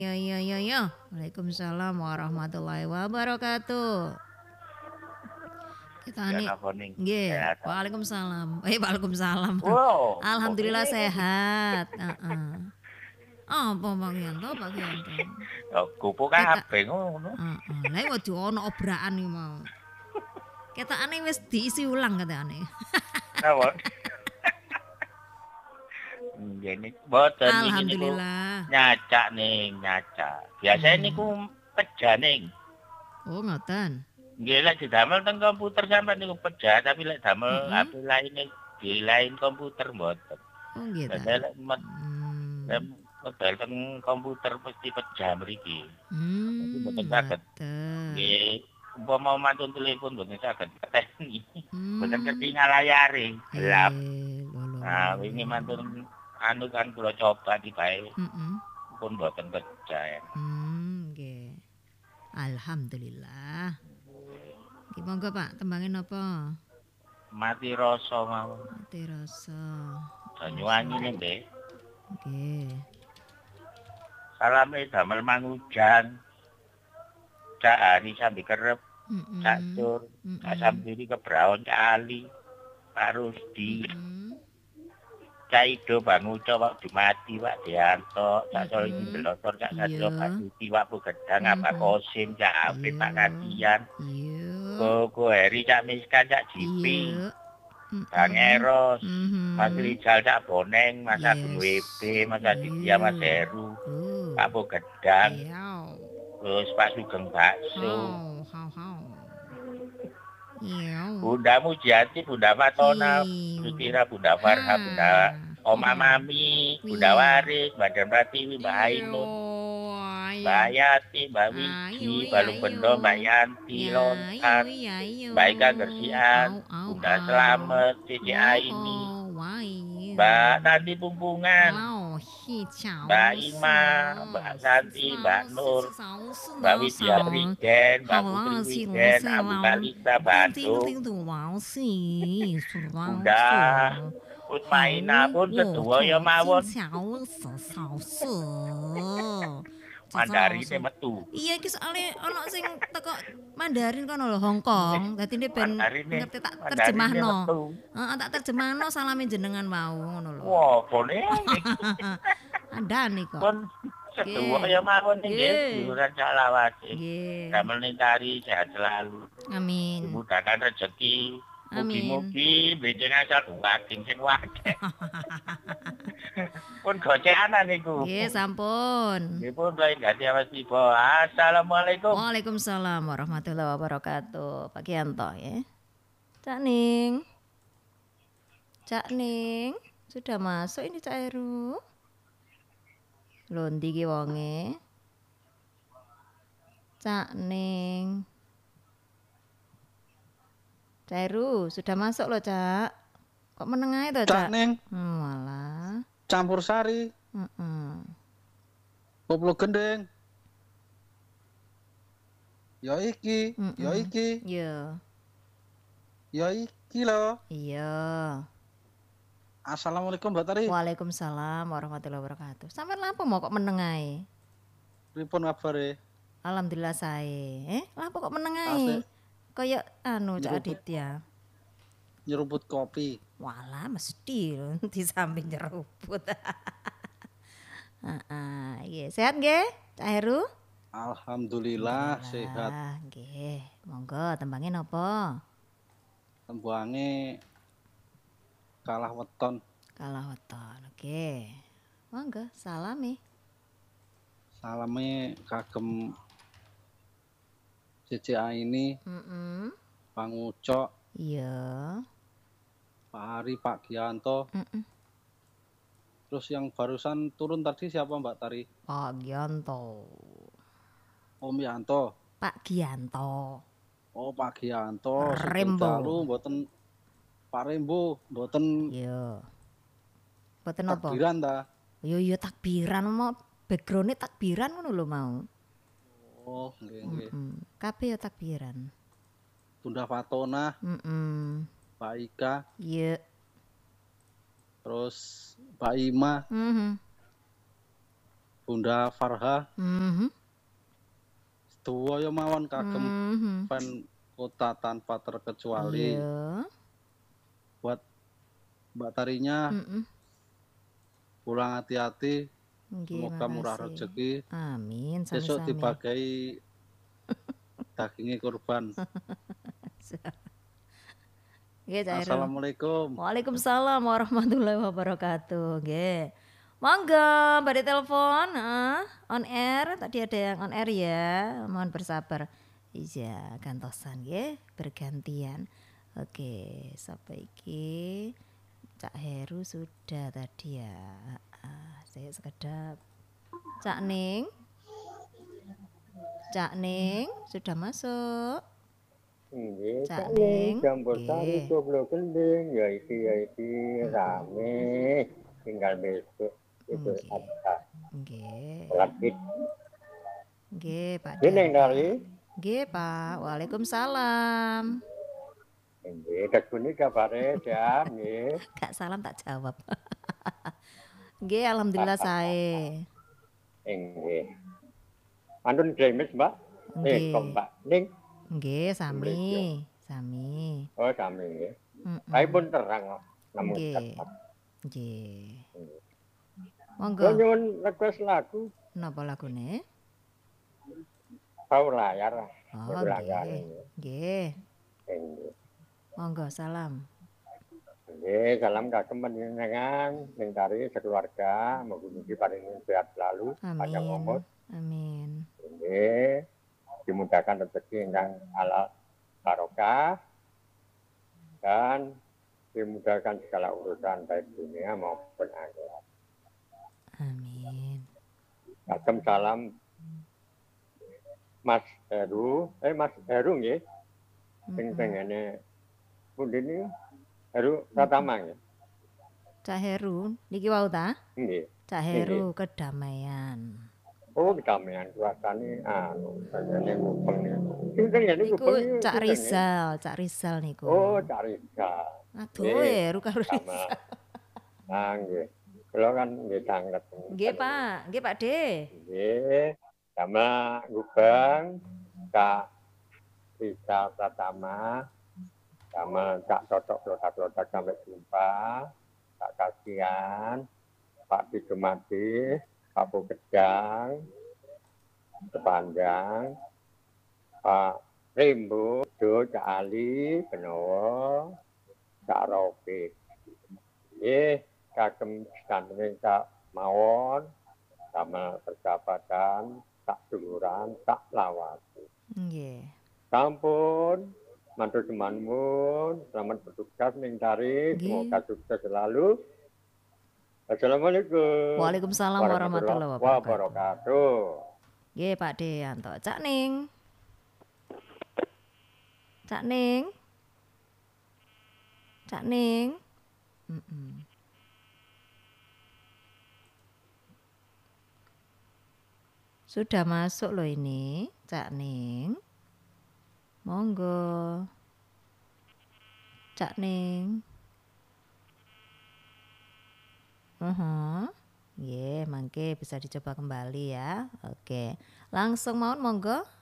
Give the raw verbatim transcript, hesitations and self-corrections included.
Ya ya ya ya. Waalaikumsalam warahmatullahi wabarakatuh. Kita Ya nih napa ning nggih, kesehatan. Waalaikumsalam. Eh, Waalaikumsalam. Wow, kok Alhamdulillah ngene? sehat, heeh. Apa Pak Giyanto, Pak Giyanto? Ya kupu Ketak kabeh ngono. heeh, lha iku aja ana obrakan iki mau. Ketakane wis diisi ulang ketakane. Napa? Nggih nik mboten iki niku Alhamdulillah. nyacak ning nyacak. Biasane niku Hmm. pejah ning. Oh, ngoten. Nggih lek didamel teng komputer sampean niku pejah, tapi lek damel H P Mhm. lainnya di lain komputer mboten. Oh, nggih ta. Dadi lek met lek Hmm. medal teng komputer mesti pejah mriki. Dadi mboten Hmm, saged ngoten. nggih umpama mantun telepon mboten saged ngeteni. Mboten Hmm. ketingal layare, gelap. Eh, lho lho lho Nah, lho wingi lho. mantun anu kan kula coba dibae Mhm. pun mboten pejah. Hmm, nggih. Alhamdulillah. Nggih monggo Pak, tembange napa? Mati rasa mawon. Mati rasa. Banyuwangine nggih. Nggih. Salame damel mangujan. Cak Ani sambil kerep, Cak Mhm. Cur, Cak Mhm. Samdiri kebraon Cak Ali, Pak Rusdi, Mhm. Cak Ido, Bang Uco, Pak Dumadi, Pak Deanto, Cak Soliki Mhm. Belotor, Cak Satrio, Pak Iya. Duti, Pak Pugedang, Pak Mhm. Kosim, Cak Afif, Pak Iya. Kadian, Iya. Koko Heri, Cak Miskan, Cak Jipi, Iya. Bang Mhm. Eros, Mas Mhm. Rizal, Cak Boneng, Mas Agung W Yes. B, Mas Aditya, Mas Iya. Heru, Uh. Pak Pugedang, Iya. terus Pak Sugeng Bakso, Hau, hau, hau. Iya. Bunda Mujiati, Bunda Fatona, Iu. Sutira, Bunda Ha. Farha, Bunda Oma Iya. Mami, Bunda Wih. Waris, Mbak Dan Pratiwi, Mbak Iyo. Ainun, Mbak Iya. Ayati, Mbak Ayo, Wiji, iya, Balung iyo. Bendo, Mbak Yanti, Ya, iyo, Lontar, iya, iyo. Mbak Ika Gersian, Au, au, Bunda au. Selamet, Cici Oh, Aini, oh, wah, iyo. Mbak Tati Pumpungan, Lau, hi, Mbak chao, Ima, Mbak Santi, Mbak 是 Nur, 是少是 Mbak 多 Widya 少， Prigen, Mbak 好 Putri 了，是罗 Prigen, 是 Abu 老， Kalista 但这个 Bandung, 这个老是是老 Bunda 是，好， Utmaina pun 我 sedaya 头经 mawon 常是少是，这少 mandarine 是。 metu. Iya iki soalnya ono sing teko Mandarin kono lho Hong Kong. Dadi ini ben Mandarine ngerti tak mandarine terjemahno. metu. Heeh, tak terjemahno salame jenengan mau ngono lho. Wah, boleh. Andane kok. Pun Nggih. sedaya mawon nggih Nggih. duluran selawase. Nggih. Damel ningkari sehat selalu. Amin. Dimudahkan rezeki. Amin. Mugi-mugi benjing asal waging sing wakeh. Pun gocekan niku. Nggih, sampun. Nggih pun bae ganti awas tiba. Assalamualaikum. Waalaikumsalam warahmatullahi wabarakatuh. Pak Giyanto ya. Cak Ning. Cak Ning, sudah masuk ini Cak Heru. Lho ndi ki wonge? Cak Ning. Cak Heru, sudah masuk loh, Cak. Kok meneng ae to, Cak Cak? Ning, Hmm, walah. campur sari, Heeh. koplo gendeng. Ya iki, ya Heeh. iki, Iya. ya iki lho. Iya. Assalamualaikum Mbak Tari. Waalaikumsalam warahmatullahi wabarakatuh. Sampai lampu mau kok meneng ae? Pripun kabare? Alhamdulillah sae. Eh, lampu kok meneng ae? Asik Kayak anu Cak nyeruput, Aditya. nyeruput kopi. Walah mesti lho di samping nyeruput. Heeh, iya. Sehat nggih, Cak Heru? Alhamdulillah sehat. Alhamdulillah, nggih. Monggo tembange napa? Tembuange kalah weton. Kalah weton. Oke. Monggo salami. Salame kagem C C A ini, Heeh. Bang Ucok, Iya. Pak Hari, Pak Giyanto. Heeh. Terus yang barusan turun tadi siapa Mbak Tari? Pak Giyanto. Om Yanto. Pak Giyanto. Oh, Pak Giyanto, Sugeng Rembo. Dalu mboten Pak Rembo, mboten Iya. Mboten napa? takbiran ta? Yo yo takbiran mau background-e takbiran ngono lho mau. Oh, nggih nggih. Heeh. Kabeh yo takbiran. Bunda Fatona, Heeh. Mbak Ika, Iya. terus Mbak Ima, Mhm. Bunda Farha, Mhm. sedaya mawon kagem Mhm. fan kota tanpa terkecuali. Iya. Buat Mbak Tarinya, Mhm. pulang hati-hati, Nggih, semoga murah makasih. rezeki. Amin, Besok sami-sami. dibagai dagingnya kurban. Nggih, Cak Heru. Assalamualaikum. Waalaikumsalam warahmatullahi wabarakatuh. Nggih. Monggo, bari telepon, heeh, on air. Tadi ada yang on air ya. Mohon bersabar. Iya, gantosan nggih, bergantian. Oke, sampai iki Cak Heru sudah tadi ya. Ah, saya sekedap. Cak Ning. Cak Ning sudah masuk. Nggih, Cak Cak Ning, Ning, Jambul Sari, nggih. Joglo Gending, ya iki ya iki rame. Tinggal besok itu Nggih. ada Nggih. sholat Id. Nggih, Pak Nggih, Neng Darto. Dari. Nggih, Pak. Waalaikumsalam. Nggih, tekuni kabare jam nggih. Gak salam tak jawab. Nggih, alhamdulillah sae. Nggih. Antun James, Mbak. Eh, Nggih. kok Mbak Ning? Nggih, sami. Sami. Oh, sami nggih. Heeh. Kae pun terang kok. Namun Nggih. tetap. Nggih. Kula Monggo. nyuwun request lagu Napa lagune? Pau layar. Oh, Lagu layar nggih. nggih. Nggih. Nggih. Monggo salam. Nggih, salam kagem panjenengan ning Tari sekeluarga, mugi-mugi paring sehat selalu, panjang umur. Amin. Amin. Nggih, dimudahkan rezeki ingkang halal barokah dan dimudahkan segala urusan baik dunia maupun akhirat. Amin. Kagem salam Mas Heru, eh Mas Heru nggih. Sing tengene pundi niku? Heru Pratama nggih. Cak Heru niki wau ta? Nggih. Cak Heru kedamaian. Oh, kedamaian kuasane anu, tengene ngupeng niku. Sing tengene Niku ngupeng niku. Cak Rizal, Cak Rizal niku. Oh, Cak Rizal. Aduh, Heru karo Rizal. Ah, nggih. Kula kan nggih sanget. Nggih, Pak. Nggih, Pak De. Nggih. Sama Gubeng, Kak Rizal Pratama, sama Kak Totok Lotak-Lotak sampai jumpa, Kak Kasian, Pak Bidumati, Pak Bugedang, Sepanjang, Pak Rimbo, Do, Cak Ali, Benowo, Cak Rofi. Eh, kagem sekandung Cak Mawon, sama persahabatan, Cak Duluran, Cak Lawati. Nggih. Sampun, mantu semanmun, selamat bertugas ning Tari, semoga sukses selalu. Assalamualaikum. Waalaikumsalam warahmatullahi wabarakatuh. Nggih, Pak Deyanto. Cak Ning. Cak Ning. Cak Ning. Mm-mm. Sudah masuk loh ini, Cak Ning. Monggo. Cak Ning. Uh-huh. Nggih, mangke bisa dicoba kembali ya. Oke. Langsung mawon monggo.